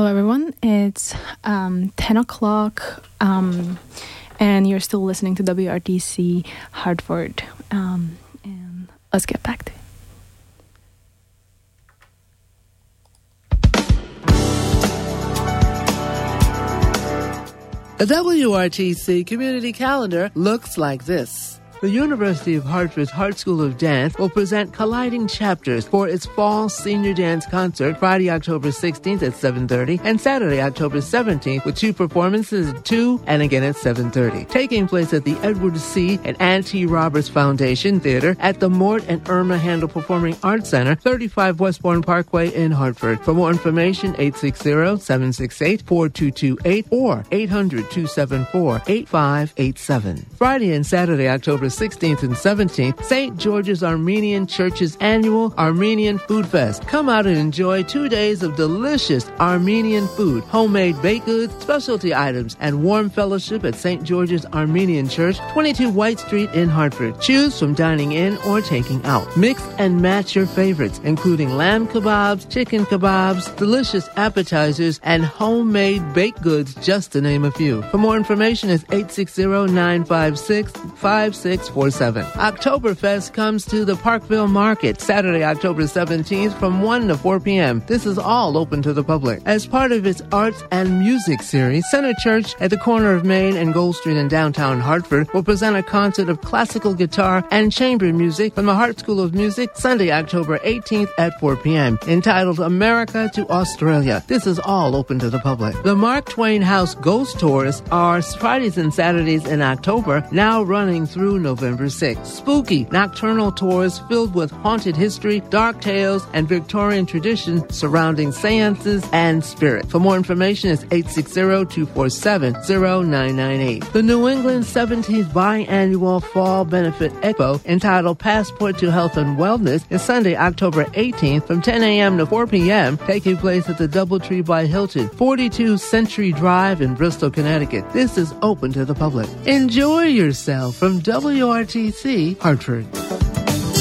Hello, everyone. It's 10 o'clock, and you're still listening to WRTC Hartford. And let's get back to it. The WRTC Community Calendar looks like this. The University of Hartford's Hart School of Dance will present Colliding Chapters for its Fall Senior Dance Concert Friday, October 16th at 7:30 and Saturday, October 17th with two performances at 2 and again at 7:30. Taking place at the Edward C. and Ann T. Roberts Foundation Theater at the Mort and Irma Handel Performing Arts Center, 35 Westbourne Parkway in Hartford. For more information, 860-768-4228 or 800-274-8587. Friday and Saturday, October 16th and 17th, St. George's Armenian Church's annual Armenian Food Fest. Come out and enjoy 2 days of delicious Armenian food, homemade baked goods, specialty items, and warm fellowship at St. George's Armenian Church, 22 White Street in Hartford. Choose from dining in or taking out. Mix and match your favorites, including lamb kebabs, chicken kebabs, delicious appetizers, and homemade baked goods, just to name a few. For more information, it's 860-956-5647. Oktoberfest comes to the Parkville Market Saturday, October 17th from 1 to 4 p.m. This is all open to the public. As part of its arts and music series, Center Church at the corner of Main and Gold Street in downtown Hartford will present a concert of classical guitar and chamber music from the Hart School of Music Sunday, October 18th at 4 p.m. entitled America to Australia. This is all open to the public. The Mark Twain House Ghost Tours are Fridays and Saturdays in October, now running through November 6th. Spooky nocturnal tours filled with haunted history, dark tales, and Victorian tradition surrounding seances and spirits. For more information, it's 860-247-0998. The New England 17th Biannual Fall Benefit Expo, entitled Passport to Health and Wellness, is Sunday, October 18th from 10 a.m. to 4 p.m., taking place at the Doubletree by Hilton, 42 Century Drive in Bristol, Connecticut. This is open to the public. Enjoy yourself from WRTC Hartford.